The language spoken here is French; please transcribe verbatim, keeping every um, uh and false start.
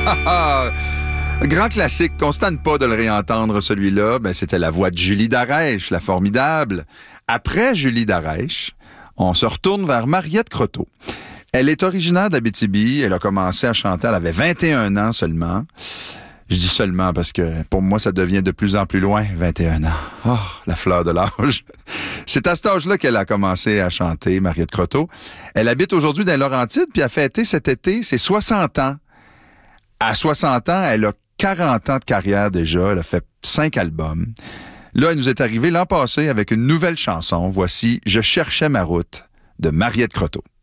Grand classique, qu'on ne se tente pas de le réentendre, celui-là. Ben, c'était la voix de Julie Darèche, la formidable. Après Julie Darèche, on se retourne vers Mariette Croteau. Elle est originaire d'Abitibi. Elle a commencé à chanter, elle avait vingt et un ans seulement. Je dis seulement parce que pour moi, ça devient de plus en plus loin, vingt et un ans. Oh, la fleur de l'âge. C'est à cet âge-là qu'elle a commencé à chanter, Mariette Croteau. Elle habite aujourd'hui dans les Laurentides, puis a fêté cet été ses soixante ans. À soixante ans, elle a quarante ans de carrière déjà. Elle a fait cinq albums. Là, elle nous est arrivée l'an passé avec une nouvelle chanson. Voici « Je cherchais ma route » de Mariette Croteau.